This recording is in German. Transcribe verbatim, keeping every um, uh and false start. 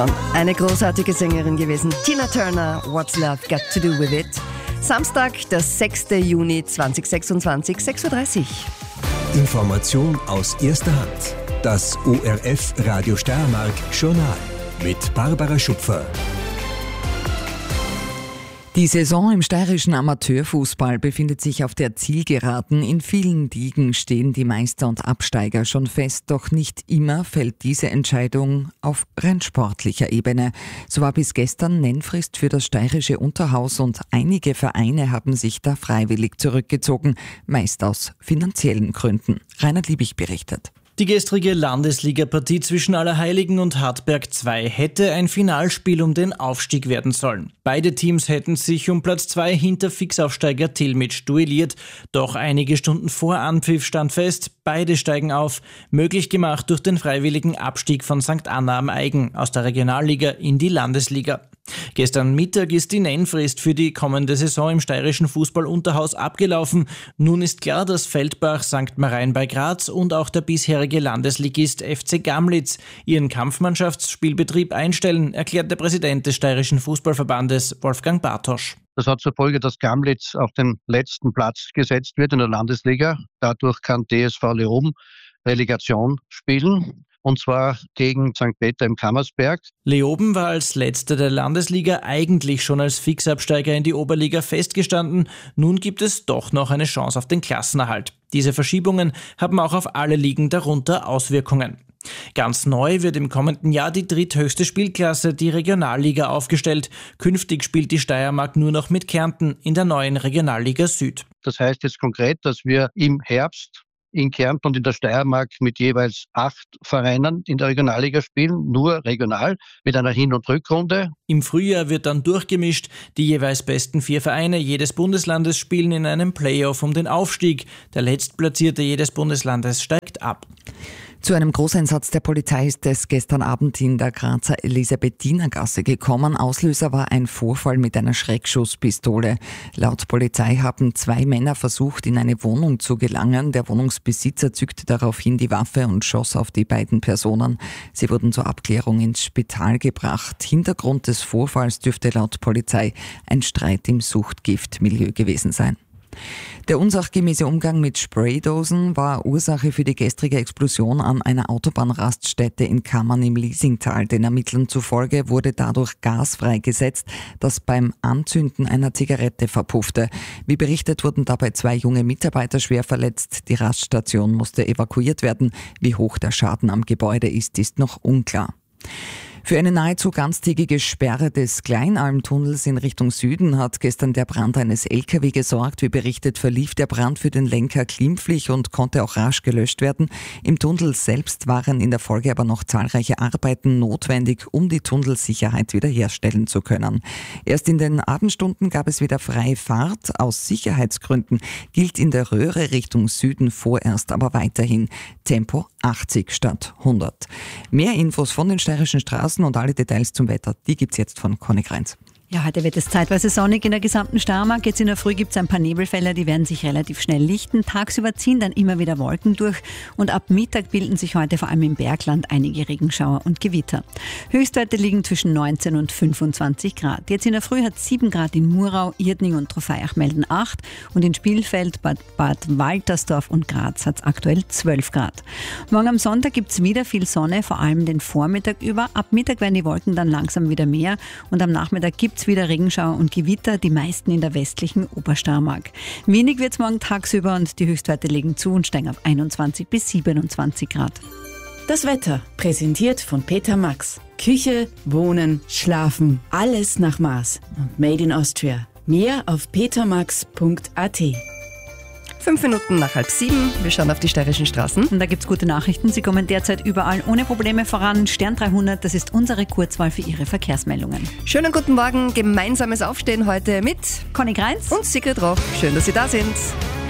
Eine großartige Sängerin gewesen. Tina Turner, What's Love Got to Do With It. Samstag, der sechster Juni zweitausendsechsundzwanzig, sechs Uhr dreißig. Information aus erster Hand. Das O R F Radio Steiermark Journal mit Barbara Schupfer. Die Saison im steirischen Amateurfußball befindet sich auf der Zielgeraden. In vielen Ligen stehen die Meister und Absteiger schon fest, doch nicht immer fällt diese Entscheidung auf rennsportlicher Ebene. So war bis gestern Nennfrist für das steirische Unterhaus und einige Vereine haben sich da freiwillig zurückgezogen, meist aus finanziellen Gründen. Reinhard Liebig berichtet. Die gestrige Landesliga-Partie zwischen Allerheiligen und Hartberg zwei hätte ein Finalspiel um den Aufstieg werden sollen. Beide Teams hätten sich um Platz zwei hinter Fixaufsteiger Tilmitsch duelliert. Doch einige Stunden vor Anpfiff stand fest, beide steigen auf, möglich gemacht durch den freiwilligen Abstieg von Sankt Anna am Aigen aus der Regionalliga in die Landesliga. Gestern Mittag ist die Nennfrist für die kommende Saison im steirischen Fußball-Unterhaus abgelaufen. Nun ist klar, dass Feldbach, Sankt Marein bei Graz und auch der bisherige Landesligist F C Gamlitz ihren Kampfmannschaftsspielbetrieb einstellen, erklärt der Präsident des steirischen Fußballverbandes Wolfgang Bartosch. Das hat zur Folge, dass Gamlitz auf den letzten Platz gesetzt wird in der Landesliga. Dadurch kann T S V Leoben Relegation spielen. Und zwar gegen Sankt Peter im Kammersberg. Leoben war als letzter der Landesliga eigentlich schon als Fixabsteiger in die Oberliga festgestanden. Nun gibt es doch noch eine Chance auf den Klassenerhalt. Diese Verschiebungen haben auch auf alle Ligen darunter Auswirkungen. Ganz neu wird im kommenden Jahr die dritthöchste Spielklasse, die Regionalliga, aufgestellt. Künftig spielt die Steiermark nur noch mit Kärnten in der neuen Regionalliga Süd. Das heißt jetzt konkret, dass wir im Herbst in Kärnten und in der Steiermark mit jeweils acht Vereinen in der Regionalliga spielen, nur regional, mit einer Hin- und Rückrunde. Im Frühjahr wird dann durchgemischt. Die jeweils besten vier Vereine jedes Bundeslandes spielen in einem Playoff um den Aufstieg. Der Letztplatzierte jedes Bundeslandes steigt ab. Zu einem Großeinsatz der Polizei ist es gestern Abend in der Grazer Elisabethinergasse gekommen. Auslöser war ein Vorfall mit einer Schreckschusspistole. Laut Polizei haben zwei Männer versucht, in eine Wohnung zu gelangen. Der Wohnungsbesitzer zückte daraufhin die Waffe und schoss auf die beiden Personen. Sie wurden zur Abklärung ins Spital gebracht. Hintergrund des Vorfalls dürfte laut Polizei ein Streit im Suchtgiftmilieu gewesen sein. Der unsachgemäße Umgang mit Spraydosen war Ursache für die gestrige Explosion an einer Autobahnraststätte in Kammern im Liesingtal. Den Ermittlern zufolge wurde dadurch Gas freigesetzt, das beim Anzünden einer Zigarette verpuffte. Wie berichtet, wurden dabei zwei junge Mitarbeiter schwer verletzt. Die Raststation musste evakuiert werden. Wie hoch der Schaden am Gebäude ist, ist noch unklar. Für eine nahezu ganztägige Sperre des Kleinalmtunnels in Richtung Süden hat gestern der Brand eines L K W gesorgt. Wie berichtet, verlief der Brand für den Lenker glimpflich und konnte auch rasch gelöscht werden. Im Tunnel selbst waren in der Folge aber noch zahlreiche Arbeiten notwendig, um die Tunnelsicherheit wiederherstellen zu können. Erst in den Abendstunden gab es wieder freie Fahrt. Aus Sicherheitsgründen gilt in der Röhre Richtung Süden vorerst aber weiterhin Tempo achtzig statt hundert. Mehr Infos von den steirischen Straßen und alle Details zum Wetter, die gibt's jetzt von Conny Greins. Ja, heute wird es zeitweise sonnig in der gesamten Steiermark. Jetzt in der Früh gibt es ein paar Nebelfelder, die werden sich relativ schnell lichten. Tagsüber ziehen dann immer wieder Wolken durch und ab Mittag bilden sich heute vor allem im Bergland einige Regenschauer und Gewitter. Höchstwerte liegen zwischen neunzehn und fünfundzwanzig Grad. Jetzt in der Früh hat sieben Grad in Murau, Irdning und Trofeiach melden acht und in Spielfeld, Bad, Bad Waltersdorf und Graz hat es aktuell zwölf Grad. Morgen am Sonntag gibt es wieder viel Sonne, vor allem den Vormittag über. Ab Mittag werden die Wolken dann langsam wieder mehr und am Nachmittag gibt es wieder Regenschauer und Gewitter, die meisten in der westlichen Obersteiermark. Wenig wird es morgen tagsüber und die Höchstwerte legen zu und steigen auf einundzwanzig bis siebenundzwanzig Grad. Das Wetter, präsentiert von Peter Max. Küche, Wohnen, Schlafen, alles nach Maß und Made in Austria. Mehr auf petermax punkt a t. Fünf Minuten nach halb sieben. Wir schauen auf die steirischen Straßen. Und da gibt es gute Nachrichten. Sie kommen derzeit überall ohne Probleme voran. Stern dreihundert, das ist unsere Kurzwahl für Ihre Verkehrsmeldungen. Schönen guten Morgen. Gemeinsames Aufstehen heute mit Conny Greins und Sigrid Roch. Schön, dass Sie da sind.